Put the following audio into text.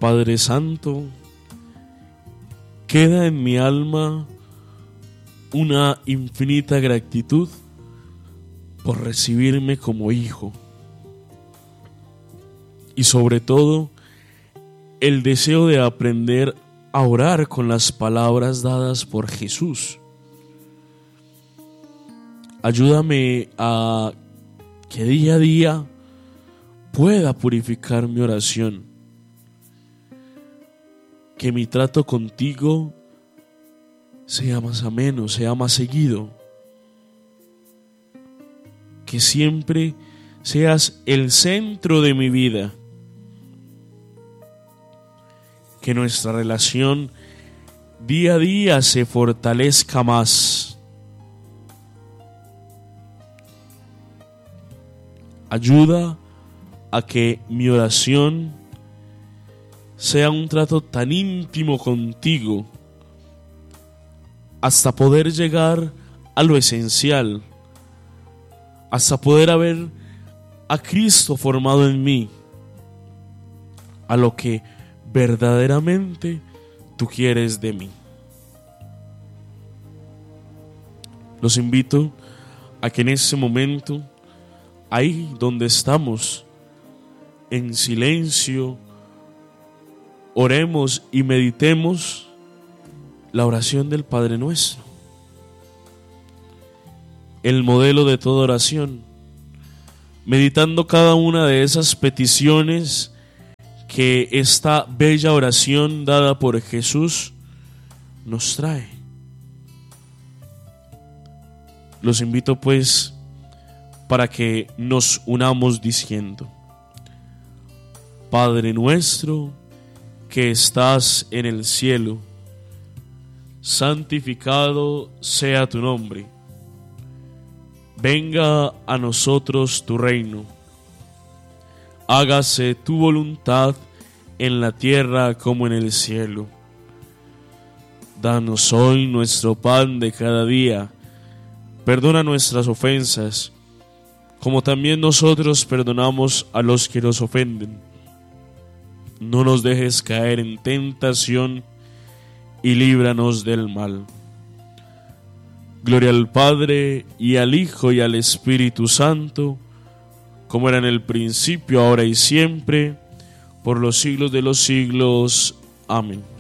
Padre Santo, queda en mi alma una infinita gratitud por recibirme como hijo, y sobre todo el deseo de aprender a orar con las palabras dadas por Jesús. Ayúdame a que día a día pueda purificar mi oración, que mi trato contigo sea más ameno, sea más seguido, que siempre seas el centro de mi vida, que nuestra relación día a día se fortalezca más. Ayuda a que mi oración sea un trato tan íntimo contigo, hasta poder llegar a lo esencial, hasta poder ver a Cristo formado en mí, a lo que verdaderamente tú quieres de mí. Los invito a que en este momento, ahí donde estamos, en silencio, oremos y meditemos la oración del Padre Nuestro, el modelo de toda oración, meditando cada una de esas peticiones que esta bella oración dada por Jesús nos trae. Los invito pues para que nos unamos diciendo: Padre nuestro que estás en el cielo, santificado sea tu nombre. Venga a nosotros tu reino. Hágase tu voluntad en la tierra como en el cielo. Danos hoy nuestro pan de cada día. Perdona nuestras ofensas, como también nosotros perdonamos a los que nos ofenden. No nos dejes caer en tentación y líbranos del mal. Gloria al Padre, y al Hijo, y al Espíritu Santo, como era en el principio, ahora y siempre, por los siglos de los siglos. Amén.